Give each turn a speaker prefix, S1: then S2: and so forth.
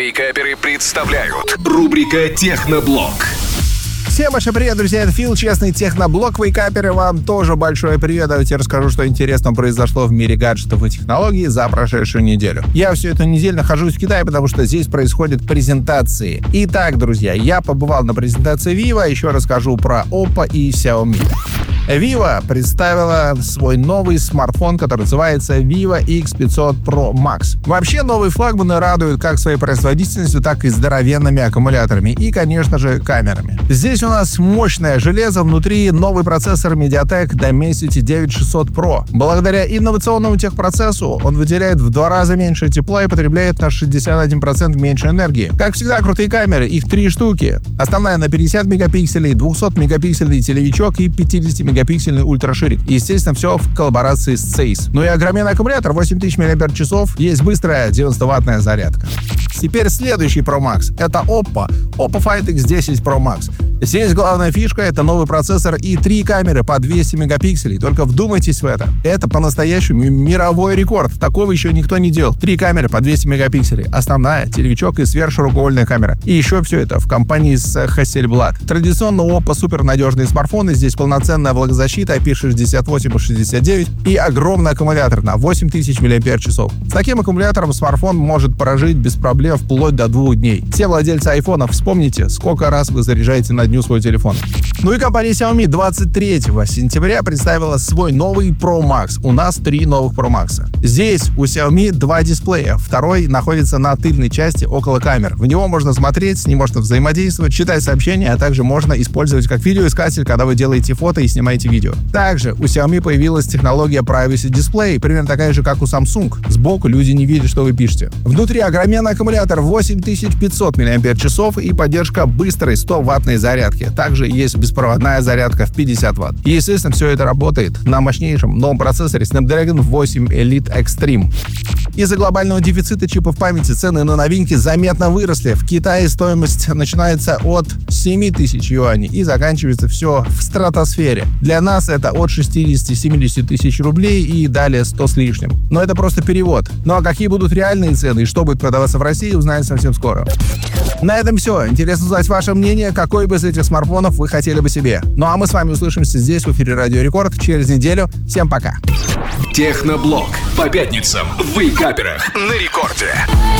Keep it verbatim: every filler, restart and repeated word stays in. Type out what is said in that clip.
S1: Вейкаперы представляют рубрика «Техноблог».
S2: Всем большой привет, друзья, это Фил, честный техноблог. Вейкаперы, вам тоже большой привет. Давайте расскажу, что интересно произошло в мире гаджетов и технологий за прошедшую неделю. Я всю эту неделю нахожусь в Китае, потому что здесь происходят презентации. Итак, друзья, я побывал на презентации Vivo, еще расскажу про Oppo и Xiaomi. Vivo представила свой новый смартфон, который называется Vivo икс пятьсот Pro Max. Вообще, новые флагманы радуют как своей производительностью, так и здоровенными аккумуляторами и, конечно же, камерами. Здесь у нас мощное железо, внутри новый процессор MediaTek Dimensity девять тысяч шестьсот Pro. Благодаря инновационному техпроцессу он выделяет в два раза меньше тепла и потребляет на шестьдесят один процент меньше энергии. Как всегда, крутые камеры, их три штуки. Основная на пятьдесят мегапикселей, двухсотмегапиксельный телевичок и пятидесятимегапиксельный ультраширик. И, естественно, все в коллаборации с Zeiss. Ну и огроменный аккумулятор восемь тысяч мАч, есть быстрая девяносто-ваттная зарядка. Теперь следующий Pro Max — это Oppo. Oppo Find икс десять Pro Max. Здесь главная фишка — это новый процессор и три камеры по двести мегапикселей. Только вдумайтесь в это. Это по-настоящему мировой рекорд. Такого еще никто не делал. Три камеры по двести мегапикселей. Основная, телевичок и сверхширокоугольная камера. И еще все это в компании с Hasselblad. Традиционно у Oppo супернадежные смартфоны. Здесь полноценная влагозащита ай пи шестьдесят восемь и шестьдесят девять и огромный аккумулятор на восемь тысяч мАч. С таким аккумулятором смартфон может прожить без проблем вплоть до двух дней. Все владельцы айфонов, вспомните, сколько раз вы заряжаете на дню свой телефон. Ну и компания Xiaomi двадцать третьего сентября представила свой новый Pro Max. У нас три новых Pro Max. Здесь у Xiaomi два дисплея. Второй находится на тыльной части около камер. В него можно смотреть, с ним можно взаимодействовать, читать сообщения, а также можно использовать как видеоискатель, когда вы делаете фото и снимаете видео. Также у Xiaomi появилась технология Privacy Display, примерно такая же, как у Samsung. Сбоку люди не видят, что вы пишете. Внутри огроменный аккумулятор восемь тысяч пятьсот мАч и поддержка быстрой сто-ваттной зарядки. Также есть беспроводная зарядка в пятьдесят ватт. И, естественно, все это работает на мощнейшем новом процессоре Snapdragon восемь Elite Extreme. Из-за глобального дефицита чипов памяти цены на новинки заметно выросли. В Китае стоимость начинается от семь тысяч юаней и заканчивается все в стратосфере. Для нас это от шестьдесят-семьдесят тысяч рублей и далее сто с лишним. Но это просто перевод. Ну а какие будут реальные цены и что будет продаваться в России, узнаем совсем скоро. На этом все. Интересно узнать ваше мнение, какой бы из этих смартфонов вы хотели бы себе. Ну а мы с вами услышимся здесь, в эфире Радио Рекорд, через неделю. Всем пока.
S1: Техноблог по пятницам в Вейкаперах на Рекорде.